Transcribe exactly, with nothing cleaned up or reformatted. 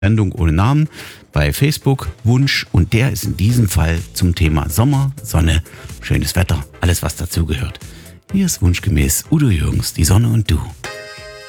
Sendung ohne Namen bei Facebook, Wunsch, und der ist in diesem Fall zum Thema Sommer, Sonne, schönes Wetter, alles was dazugehört. Hier ist wunschgemäß Udo Jürgens, die Sonne und du.